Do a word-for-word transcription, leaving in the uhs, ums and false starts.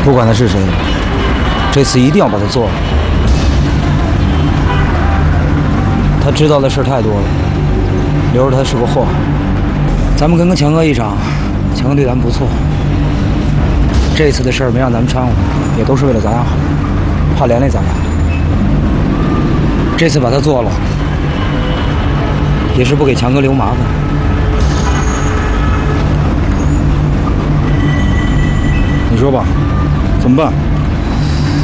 不管他是谁，这次一定要把他做了。他知道的事太多了，留着他是个祸害。咱们跟跟强哥一场，强哥对咱们不错。这次的事儿没让咱们掺和，也都是为了咱俩好，怕连累咱俩。这次把他做了，也是不给强哥留麻烦。你说吧，怎么办？